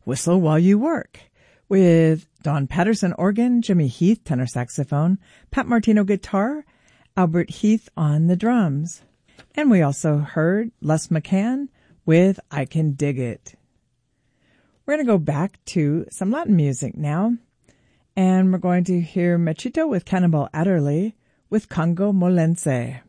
Whistle While You Work with Don Patterson organ, Jimmy Heath tenor saxophone, Pat Martino guitar, Albert Heath on the drums. And we also heard Les McCann with I Can Dig It. We're going to go back to some Latin music now, and we're going to hear Machito with Cannibal Adderley with Congo Molense.